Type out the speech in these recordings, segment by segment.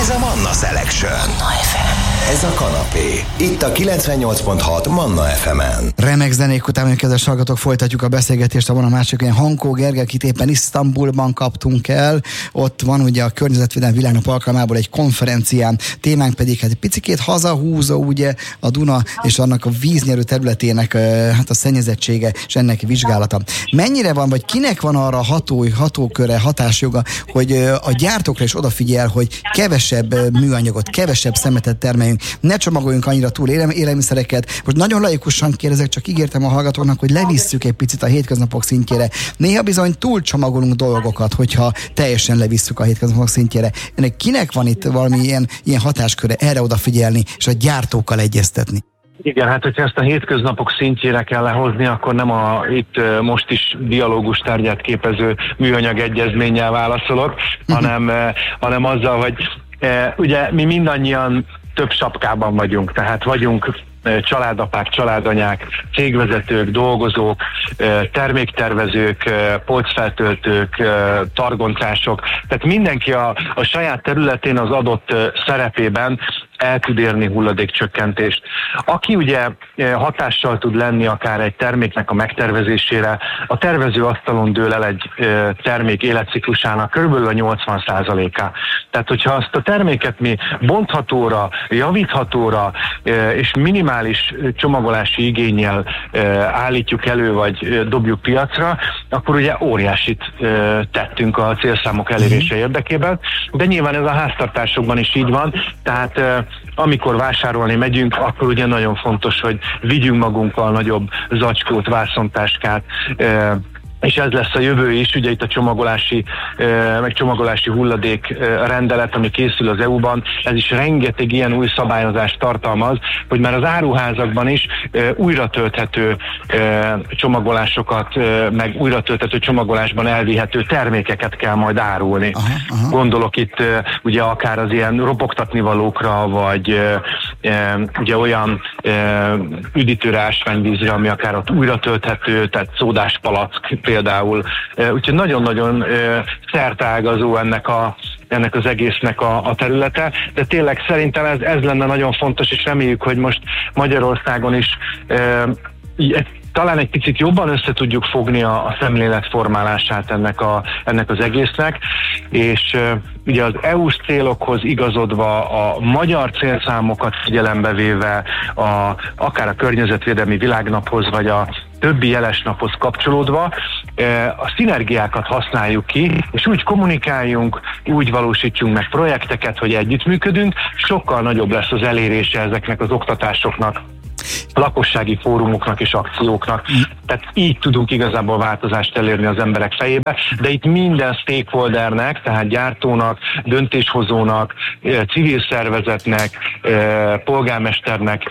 Ez a Manna Selection. Manna FM. Ez a kanapé. Itt a 98.6 Manna FM-en. Remek zenék után, kedves hallgatók, folytatjuk a beszélgetést. Van a másik olyan Hankó Gergely, akit éppen Isztambulban kaptunk el. Ott van ugye a Környezetvédelmi Világnap alkalmából egy konferencián. Témánk pedig hát egy picikét hazahúzó, ugye a Duna és annak a víznyerő területének hát a szennyezettsége és ennek vizsgálata. Mennyire van, vagy kinek van arra hatóköre, hatásjoga, hogy a gyártókra is odafigyel, hogy kevesebb műanyagot, kevesebb szemetet termeljünk, ne csomagoljunk annyira túl élelmiszereket. Most nagyon laikusan kérdezek, csak ígértem a hallgatóknak, hogy levisszük egy picit a hétköznapok szintjére. Néha bizony túl csomagolunk dolgokat, hogyha teljesen levisszük a hétköznapok szintjére. Ennek kinek van itt valami ilyen hatásköre erre odafigyelni, és a gyártókkal egyeztetni? Igen, hát hogyha ezt a hétköznapok szintjére kell lehozni, akkor nem itt most is dialógus tárgyát képező műanyag egyezménnyel válaszolok, hanem azzal, hogy ugye mi mindannyian több sapkában vagyunk, tehát vagyunk családapák, családanyák, cégvezetők, dolgozók, terméktervezők, polcfeltöltők, targoncások, tehát mindenki a saját területén az adott szerepében el tud érni hulladékcsökkentést. Aki ugye hatással tud lenni akár egy terméknek a megtervezésére, a tervezőasztalon dől el egy termék életciklusának körülbelül a 80%-á. Tehát, hogyha azt a terméket mi bonthatóra, javíthatóra és minimális csomagolási igénnyel állítjuk elő, vagy dobjuk piacra, akkor ugye óriásit tettünk a célszámok elérése érdekében, de nyilván ez a háztartásokban is így van, tehát amikor vásárolni megyünk, akkor ugye nagyon fontos, hogy vigyünk magunkkal nagyobb zacskót, vászontáskát, és ez lesz a jövő is, ugye itt a csomagolási hulladék rendelet, ami készül az EU-ban, ez is rengeteg ilyen új szabályozást tartalmaz, hogy már az áruházakban is újra tölthető csomagolásokat, meg újra tölthető csomagolásban elvihető termékeket kell majd árulni. Aha. Gondolok itt ugye akár az ilyen ropogtatnivalókra, vagy ugye olyan üdítőre, ásványvízre, ami akár ott újra tölthető, tehát szódás palack például. Úgyhogy nagyon-nagyon szerteágazó ennek az egésznek a területe, de tényleg szerintem ez lenne nagyon fontos, és reméljük, hogy most Magyarországon is talán egy picit jobban össze tudjuk fogni a szemléletformálását ennek az egésznek, és ugye az EU-s célokhoz igazodva, a magyar célszámokat figyelembe véve, akár a Környezetvédelmi Világnaphoz, vagy a többi jeles naphoz kapcsolódva, a szinergiákat használjuk ki, és úgy kommunikáljunk, úgy valósítsunk meg projekteket, hogy együttműködünk, sokkal nagyobb lesz az elérése ezeknek az oktatásoknak, lakossági fórumoknak és akcióknak. Tehát így tudunk igazából változást elérni az emberek fejébe, de itt minden stakeholdernek, tehát gyártónak, döntéshozónak, civil szervezetnek, polgármesternek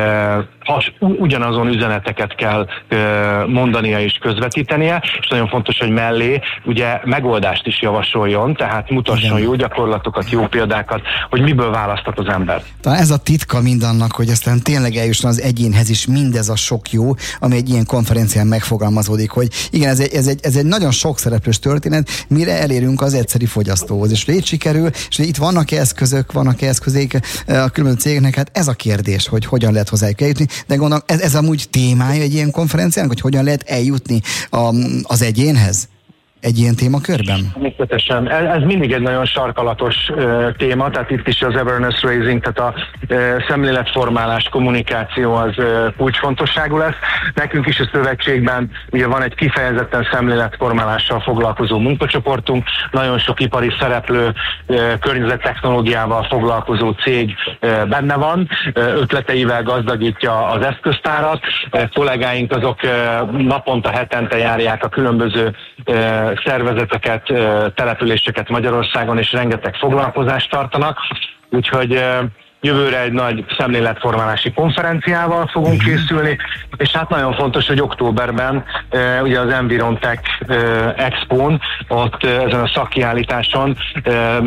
ugyanazon üzeneteket kell mondania és közvetítenie, és nagyon fontos, hogy mellé ugye megoldást is javasoljon, tehát mutasson jó gyakorlatokat, jó példákat, hogy miből választhat az ember. Talán ez a titka mindannak, hogy aztán tényleg eljusson az egyénhez is mindez a sok jó, ami egy ilyen konferencián megfogalmazódik, hogy igen, ez egy nagyon sok szereplős történet, mire elérünk az egyszeri fogyasztóhoz, és így sikerül, és itt vannak-e eszközék a különböző cégeknek, hát ez a kérdés, hogy hogyan lehet hozzájuk eljutni, de gondolom ez amúgy témája egy ilyen konferenciának, hogy hogyan lehet eljutni az egyénhez egy ilyen témakörben? Természetesen. Ez mindig egy nagyon sarkalatos téma, tehát itt is az awareness raising, tehát a szemléletformálás, kommunikáció az kulcsfontosságú lesz. Nekünk is a szövetségben ugye van egy kifejezetten szemléletformálással foglalkozó munkacsoportunk, nagyon sok ipari szereplő, környezettechnológiával foglalkozó cég benne van, ötleteivel gazdagítja az eszköztárat, kollégáink azok naponta, hetente járják a különböző szervezeteket, településeket Magyarországon, és rengeteg foglalkozást tartanak, úgyhogy jövőre egy nagy szemléletformálási konferenciával fogunk készülni, és hát nagyon fontos, hogy októberben ugye az Environtech Expón, ott ezen a szakkiállításon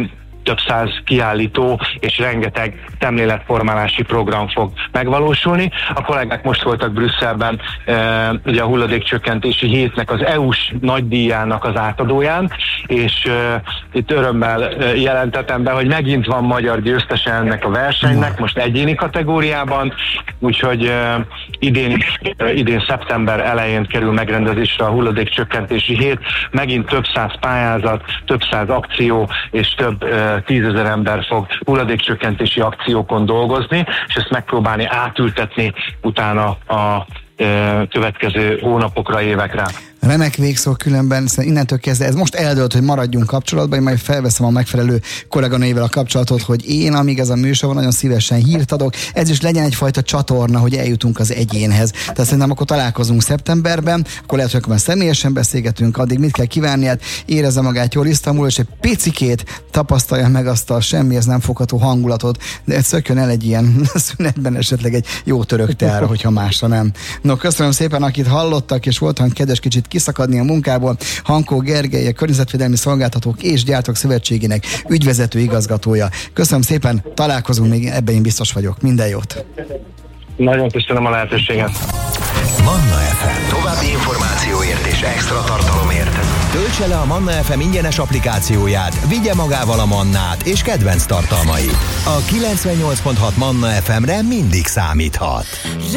több száz kiállító és rengeteg szemléletformálási program fog megvalósulni. A kollégák most voltak Brüsszelben ugye a hulladékcsökkentési hétnek az EU-s nagydíjának az átadóján, és itt örömmel jelentetem be, hogy megint van magyar győztese ennek a versenynek, most egyéni kategóriában, úgyhogy idén szeptember elején kerül megrendezésre a hulladékcsökkentési hét, megint több száz pályázat, több száz akció, és több 10 000 ember fog hulladékcsökkentési akciókon dolgozni, és ezt megpróbálni átültetni utána a következő hónapokra, évekre. Remek végszó, különben innentől kezdve ez most eldőlt, hogy maradjunk kapcsolatban, én majd felveszem a megfelelő kolléganőivel a kapcsolatot, hogy én, amíg ez a műsor van, nagyon szívesen hírt adok, ez is legyen egyfajta csatorna, hogy eljutunk az egyénhez. Tehát szerintem akkor találkozunk szeptemberben, akkor lehet, hogy személyesen beszélgetünk, addig mit kell kívánni, hát érezze magát jól Isztambul, és egy picikét tapasztalja meg azt a semmihez nem fogható hangulatot, de szökjön el egy ilyen szünetben esetleg egy jó török teára, hogyha másra nem. No, köszönöm szépen, akit hallottak, és voltam kedves kicsit kiszakadni a munkából. Hankó Gergely, a Környezetvédelmi Szolgáltatók és Gyártók Szövetségének ügyvezető igazgatója. Köszönöm szépen, találkozunk még, ebben én biztos vagyok. Minden jót! Nagyon köszönöm a lehetőséget. Manna FM. További információért és extra tartalomért töltse le a Manna FM ingyenes applikációját, vigye magával a Mannát és kedvenc tartalmait. A 98.6 Manna FM-re mindig számíthat.